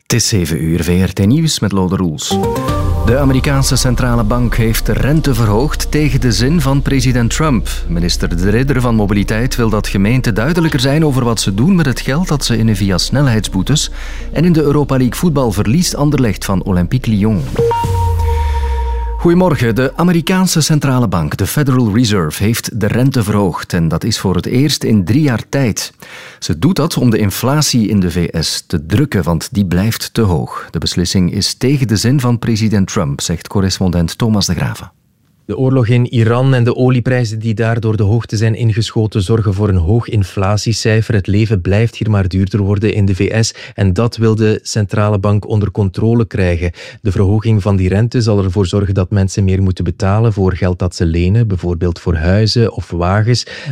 Het is 7 uur, VRT Nieuws met Lode Roels. De Amerikaanse centrale bank heeft de rente verhoogd tegen de zin van president Trump. Minister De Ridder van Mobiliteit wil dat gemeenten duidelijker zijn over wat ze doen met het geld dat ze innen via snelheidsboetes. En in de Europa League voetbal verliest Anderlecht van Olympique Lyon. Goedemorgen. De Amerikaanse centrale bank, de Federal Reserve, heeft de rente verhoogd. En dat is voor het eerst in 3 jaar tijd. Ze doet dat om de inflatie in de VS te drukken, want die blijft te hoog. De beslissing is tegen de zin van president Trump, zegt correspondent Thomas de Graven. De oorlog in Iran en de olieprijzen die daar door de hoogte zijn ingeschoten zorgen voor een hoog inflatiecijfer. Het leven blijft hier maar duurder worden in de VS en dat wil de centrale bank onder controle krijgen. De verhoging van die rente zal ervoor zorgen dat mensen meer moeten betalen voor geld dat ze lenen, bijvoorbeeld voor huizen of wagens.